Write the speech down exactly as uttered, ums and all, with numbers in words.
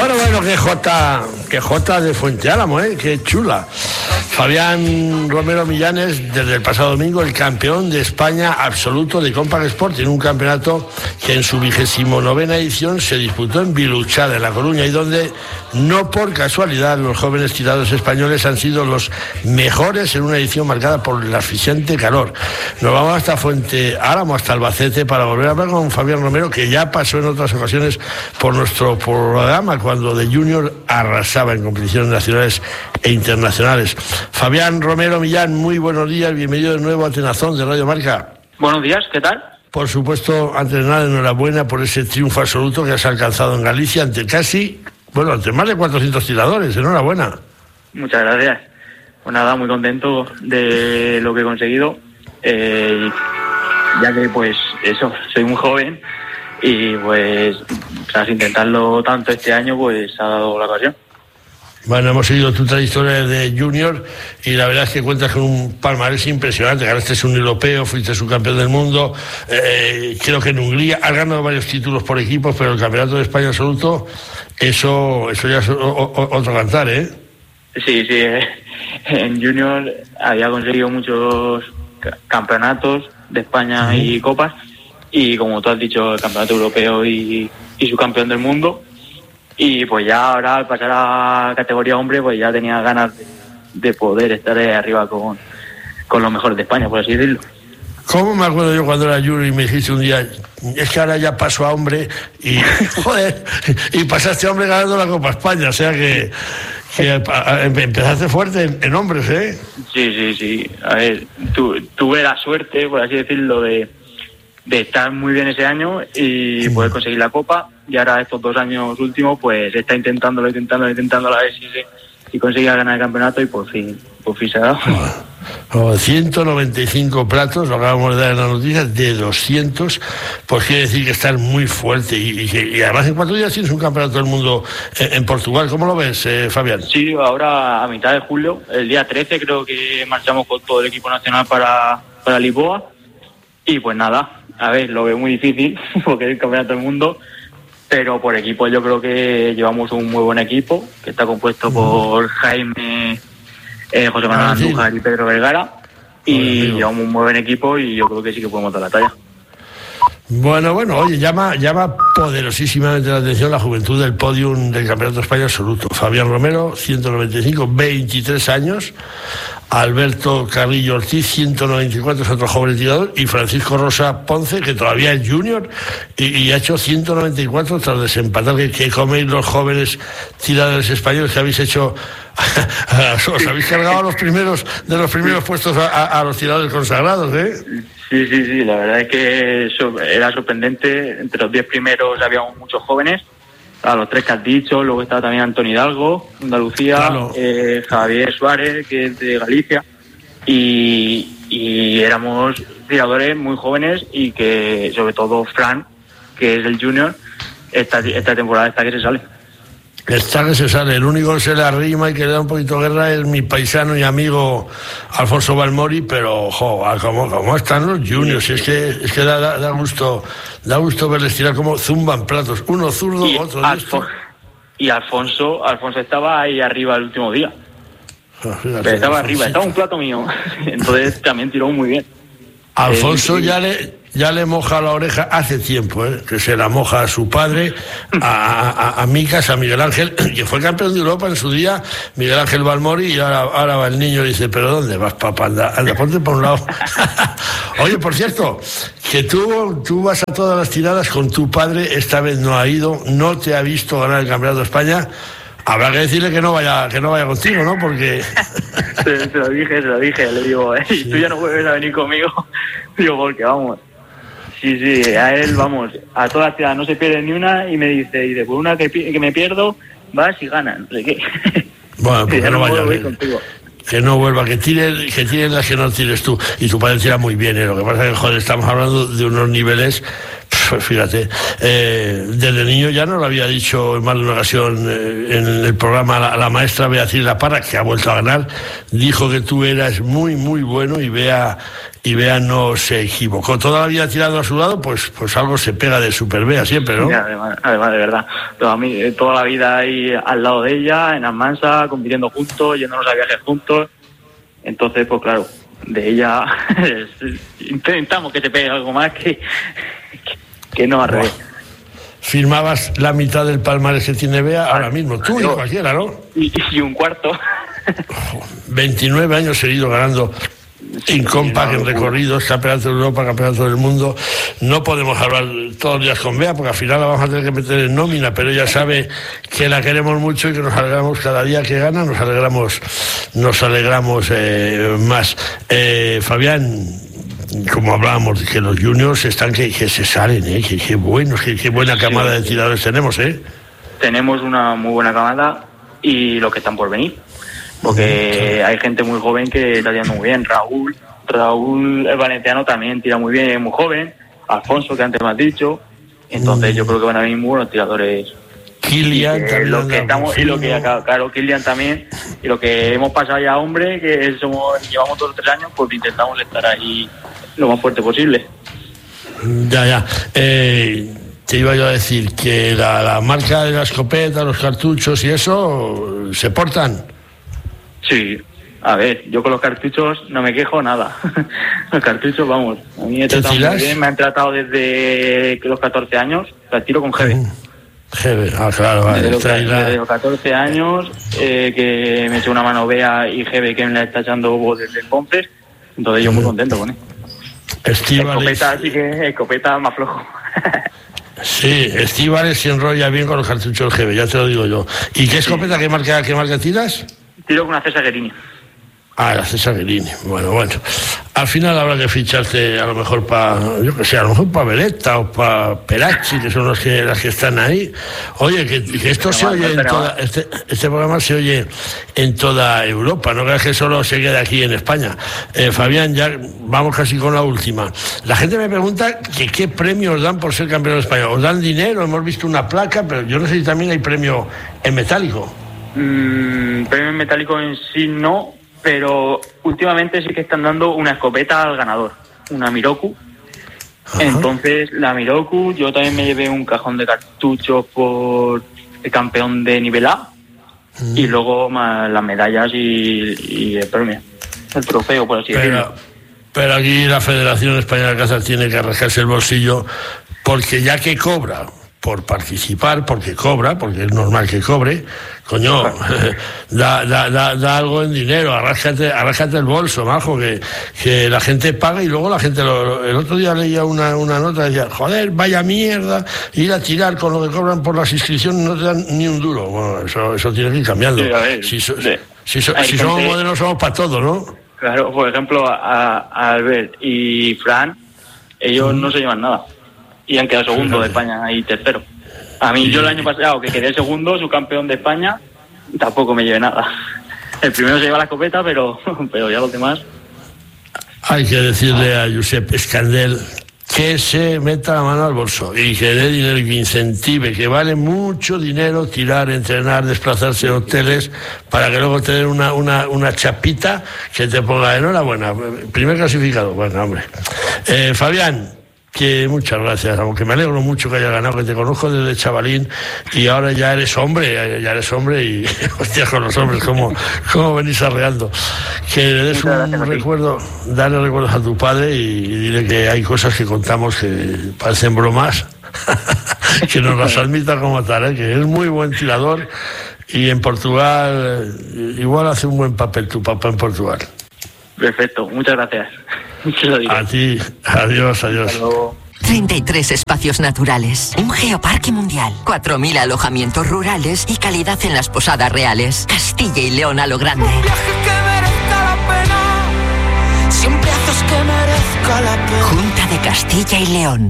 Bueno, bueno, qué jota, qué jota de Fuente Álamo, ¿eh? Qué chula. Fabián Romero Millanes, desde el pasado domingo, el campeón de España absoluto de Compact Sport, en un campeonato que en su vigésimo novena edición se disputó en Viluchada, en La Coruña, y donde, no por casualidad, los jóvenes tiradores españoles han sido los mejores en una edición marcada por el asfixiante calor. Nos vamos hasta Fuente Álamo, hasta Albacete, para volver a hablar con Fabián Romero, que ya pasó en otras ocasiones por nuestro programa, cuando de junior arrasaba en competiciones nacionales e internacionales. Fabián Romero Millán, muy buenos días, bienvenido de nuevo a Tenazón de Radio Marca. Buenos días, ¿qué tal? Por supuesto, antes de nada, enhorabuena por ese triunfo absoluto que has alcanzado en Galicia ante casi, bueno, ante más de cuatrocientos tiradores, enhorabuena. Muchas gracias. Pues nada, muy contento de lo que he conseguido, eh, ya que pues eso, soy muy joven y pues tras intentarlo tanto este año, pues ha dado la ocasión. Bueno, hemos seguido tu trayectoria de junior y la verdad es que cuentas con un palmarés impresionante. Ganaste un europeo, fuiste subcampeón del mundo, eh, creo que en Hungría has ganado varios títulos por equipos, pero el campeonato de España absoluto, eso eso ya es o, o, otro cantar, ¿eh? Sí, sí, eh. En junior había conseguido muchos campeonatos de España uh-huh. y copas, y como tú has dicho, el campeonato europeo y, y subcampeón del mundo. Y pues ya ahora, al pasar a categoría hombre, pues ya tenía ganas de, de poder estar ahí arriba con, con los mejores de España, por así decirlo. ¿Cómo me acuerdo yo cuando era junior y me dijiste un día, es que ahora ya paso a hombre y, joder, y pasaste a hombre ganando la Copa España, o sea que, que empezaste fuerte en, en hombres, ¿eh? Sí, sí, sí. A ver, tu, tuve la suerte, por así decirlo, de... de estar muy bien ese año y poder conseguir la Copa, y ahora estos dos años últimos pues está intentándolo, intentándolo, intentándolo a ver si, si conseguía ganar el campeonato, y por fin, por fin se ha dado. Oh, ciento noventa y cinco platos, lo acabamos de dar en la noticia, de doscientos, pues quiere decir que estás muy fuerte y, y, y además en cuatro días tienes un campeonato del mundo en, en Portugal. ¿Cómo lo ves, eh, Fabián? Sí, ahora a mitad de julio, el día trece creo que marchamos con todo el equipo nacional para, para Lisboa, y pues nada, a ver, lo veo muy difícil porque es el campeonato del mundo, pero por equipo yo creo que llevamos un muy buen equipo, que está compuesto por Jaime, eh, José Manuel ah, Andújar sí. y Pedro Vergara, y bueno, llevamos un muy buen equipo y yo creo que sí que podemos dar la talla. Bueno, bueno, oye, llama, llama poderosísimamente la atención la juventud del podium del Campeonato de España absoluto. Fabián Romero, ciento noventa y cinco, veintitrés años. Alberto Carrillo Ortiz, ciento noventa y cuatro, es otro joven tirador, y Francisco Rosa Ponce, que todavía es junior y, y ha hecho ciento noventa y cuatro tras desempatar. ¿Qué, qué coméis los jóvenes tiradores españoles que habéis hecho? Os habéis cargado a los primeros de los primeros puestos a, a, a los tiradores consagrados, ¿eh? Sí, sí, sí, la verdad es que eso era sorprendente. Entre los diez primeros habíamos muchos jóvenes, a los tres que has dicho, luego estaba también Antonio Hidalgo, Andalucía, claro. eh, Javier Suárez, que es de Galicia, y, y éramos tiradores muy jóvenes, y que sobre todo Fran, que es el junior, esta, esta temporada está que se sale. Está que se sale, el único que se le arrima y que le da un poquito de guerra es mi paisano y amigo Alfonso Balmori, pero ojo, ¿cómo, cómo están los juniors? Sí. Es que, es que da, da, da gusto da gusto verles tirar como zumban platos, uno zurdo, y otro Alfo- y Alfonso Alfonso estaba ahí arriba el último día. Ah, fíjate, estaba arriba, estaba un plato mío, entonces también tiró muy bien. Alfonso eh, ya le ya le moja la oreja hace tiempo, ¿eh? Que se la moja a su padre, a, a, a Micas, a Miguel Ángel, que fue campeón de Europa en su día, Miguel Ángel Balmori, y ahora, ahora va el niño y dice, ¿pero dónde vas, papá? Anda, anda, ponte por un lado. Oye, por cierto, que tú, tú vas a todas las tiradas con tu padre, esta vez no ha ido, no te ha visto ganar el Campeonato de España. Habrá que decirle que no vaya que no vaya contigo, ¿no? Porque... se, se lo dije, se lo dije, le digo, eh, sí. Tú ya no vuelves a venir conmigo. Digo, porque vamos... Sí, sí, a él, vamos, a todas las tiradas no se pierde ni una, y me dice, y de por una que, que me pierdo, vas y ganas, no sé qué. Bueno, pues que no vaya bien. Que no vuelva, que tire, que tiren las que no tires tú. Y tu padre tira muy bien, ¿eh? Lo que pasa es que, joder, estamos hablando de unos niveles, fíjate, eh, desde niño ya nos lo había dicho en más de una ocasión eh, en el programa la, la maestra Beatriz La Parra, que ha vuelto a ganar, dijo que tú eras muy, muy bueno y Bea, y Bea no se equivocó. Toda la vida tirando a su lado, pues, pues algo se pega de Super Bea siempre, ¿no? Sí, además, además, de verdad. Toda, mi, toda la vida ahí al lado de ella, en Almansa, compitiendo juntos, yéndonos a viajes juntos. Entonces, pues claro, de ella intentamos que se pegue algo más que, que, que no al revés. Firmabas la mitad del palmarés que tiene Bea ahora mismo, tú y cualquiera, ¿no? Y, y un cuarto. veintinueve años seguidos ganando en Compact, en recorridos, campeonato de Europa, campeonato del mundo. No podemos hablar todos los días con Bea porque al final la vamos a tener que meter en nómina, pero ella sabe que la queremos mucho y que nos alegramos cada día que gana, nos alegramos, nos alegramos eh, más. Eh, Fabián, como hablábamos, que los juniors están que, que se salen, ¿eh? que, que buenos, que, que buena camada de tiradores tenemos, ¿eh? Tenemos una muy buena camada y los que están por venir. Porque sí, hay gente muy joven que está tirando muy bien. Raúl, Raúl el valenciano también tira muy bien, es muy joven. Alfonso, que antes me has dicho. Entonces mm. yo creo que van a venir muy buenos tiradores. Kilian también. Lo que estamos, y lo que, claro, Kilian también. Y lo que hemos pasado ya, hombre, que somos, llevamos todos los tres años, pues intentamos estar ahí lo más fuerte posible. Ya, ya. Eh, te iba yo a decir que la, la marca de la escopeta, los cartuchos y eso, ¿se portan? Sí, a ver, yo con los cartuchos no me quejo nada. Los cartuchos, vamos, a mí me tratan muy bien, me han tratado desde los catorce años, la tiro con G B. G B, ah, claro, vale. Desde, los, desde los catorce años, eh, que me echó una mano Bea y G B que me la está echando desde entonces, entonces yo muy contento con él. Estíbaliz. Escopeta, así que escopeta más flojo. Sí, Estíbaliz se enrolla bien con los cartuchos G B, ya te lo digo yo. ¿Y qué escopeta, qué marca, qué marca tiras? Tiro con una César Guerini. Ah, la César Guerini. Bueno, bueno. Al final habrá que ficharte a lo mejor para, yo que sé, a lo mejor para Veleta o para Perachi, que son los que, las que están ahí. Oye, que, que esto se oye en toda, este, este programa se oye en toda Europa, no creas que solo se quede aquí en España. Eh, Fabián, ya vamos casi con la última. La gente me pregunta que qué premios dan por ser campeón de España. ¿Os dan dinero? Hemos visto una placa, pero yo no sé si también hay premio en metálico. Mm, premio en metálico en sí no, pero últimamente sí que están dando una escopeta al ganador, una Miroku. Ajá. Entonces la Miroku, yo también me llevé un cajón de cartuchos por el campeón de nivel A, mm. y luego más las medallas y, y el premio, el trofeo, por así decirlo. Pero aquí la Federación Española de Cazas tiene que arrancarse el bolsillo, porque ya que cobra por participar, porque cobra, porque es normal que cobre, coño, da, da, da, da algo en dinero, arrájate, arrájate el bolso, majo, que, que la gente paga y luego la gente, lo, el otro día leía una, una nota y decía, joder, vaya mierda, ir a tirar con lo que cobran por las inscripciones no te dan ni un duro. Bueno, eso, eso tiene que ir cambiando. Sí, a ver, si so, sí. si, so, si somos gente... modernos somos para todo, ¿no? Claro, por ejemplo, a, a Albert y Fran, ellos mm. no se llevan nada. Y han quedado segundo de España y tercero. A mí, yo el año pasado, que quedé segundo, subcampeón de España, tampoco me llevé nada. El primero se lleva la escopeta, pero, pero ya los demás... Hay que decirle a Josep Escandel que se meta la mano al bolso y que dé dinero y que incentive, que vale mucho dinero tirar, entrenar, desplazarse a hoteles para que luego te den una, una, una chapita que te ponga enhorabuena. Primer clasificado. Bueno, hombre. Eh, Fabián, que muchas gracias, aunque me alegro mucho que haya ganado, que te conozco desde chavalín y ahora ya eres hombre, ya eres hombre y hostia, con los hombres, cómo, cómo venís arreando. Que le des un recuerdo, dale recuerdos a tu padre y, y dile que hay cosas que contamos que parecen bromas, que nos las admita como tal, ¿eh? Que es muy buen tirador y en Portugal igual hace un buen papel tu papá en Portugal. Perfecto, muchas gracias. A ti, adiós, adiós. treinta y tres espacios naturales, un geoparque mundial, cuatro mil alojamientos rurales y calidad en las posadas reales. Castilla y León a lo grande. Un viaje que merezca la pena, siempre haces que merezca la pena. Junta de Castilla y León.